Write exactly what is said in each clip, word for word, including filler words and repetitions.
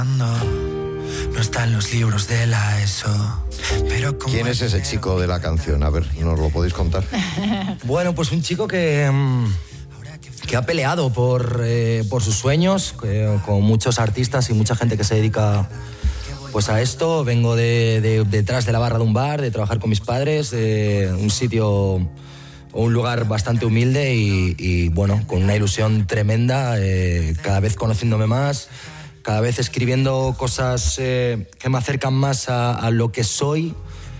No está en los libros de la ESO. Pero ¿quién es ese chico de la canción? A ver, ¿nos lo podéis contar? Bueno, pues un chico que, que ha peleado por, eh, por sus sueños, eh, con muchos artistas y mucha gente que se dedica pues, a esto. Vengo de, de, detrás de la barra de un bar, de trabajar con mis padres, de un sitio o un lugar bastante humilde y, y bueno, con una ilusión tremenda, eh, cada vez conociéndome más, cada vez escribiendo cosas eh, que me acercan más a, a lo que soy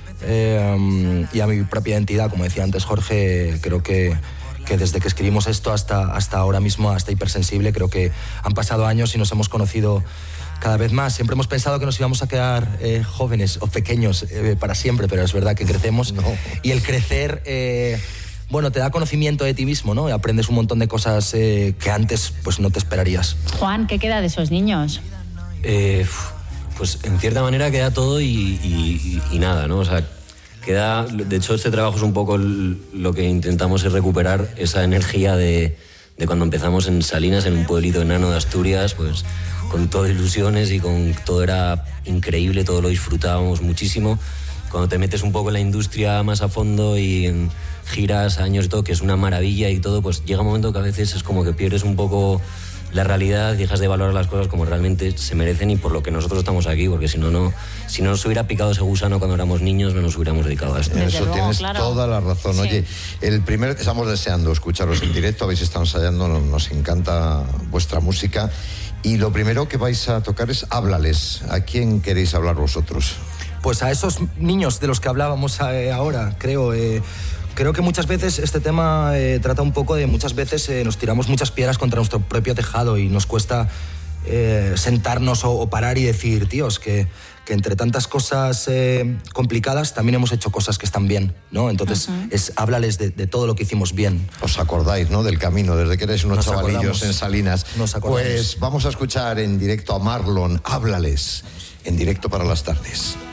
eh, y a mi propia identidad. Como decía antes Jorge, creo que, que desde que escribimos esto hasta, hasta ahora mismo, hasta Hipersensible, creo que han pasado años y nos hemos conocido cada vez más. Siempre hemos pensado que nos íbamos a quedar eh, jóvenes o pequeños eh, para siempre, pero es verdad que crecemos. No. Y el crecer... Eh, bueno, te da conocimiento de ti mismo, ¿no? Y aprendes un montón de cosas eh, que antes pues no te esperarías. Juan, ¿qué queda de esos niños? Eh, pues en cierta manera queda todo y, y, y nada, ¿no? O sea, queda... De hecho, este trabajo es un poco el, lo que intentamos es recuperar esa energía de, de cuando empezamos en Salinas, en un pueblito enano de Asturias, pues con todo ilusiones y con todo era increíble, todo lo disfrutábamos muchísimo. Cuando te metes un poco en la industria más a fondo y en giras, años y todo, que es una maravilla y todo, pues llega un momento que a veces es como que pierdes un poco la realidad, dejas de valorar las cosas como realmente se merecen y por lo que nosotros estamos aquí, porque si no, no si no nos hubiera picado ese gusano cuando éramos niños, no nos hubiéramos dedicado a esto. Desde Eso luego, tienes claro. toda la razón. Sí. Oye, el primero, estamos deseando escucharos en directo, habéis estado ensayando, nos encanta vuestra música y lo primero que vais a tocar es Háblales. ¿A quién queréis hablar vosotros? Pues a esos niños de los que hablábamos eh, ahora, creo. Eh, creo que muchas veces este tema eh, trata un poco de muchas veces eh, nos tiramos muchas piedras contra nuestro propio tejado y nos cuesta eh, sentarnos o, o parar y decir, tíos, que, que entre tantas cosas eh, complicadas también hemos hecho cosas que están bien, ¿no? Entonces, uh-huh. es háblales de, de todo lo que hicimos bien. Os acordáis, ¿no? Del camino, desde que erais unos nos chavalillos acordamos. en Salinas. Nos acordamos. Pues vamos a escuchar en directo a Marlon, Háblales, en directo para las tardes.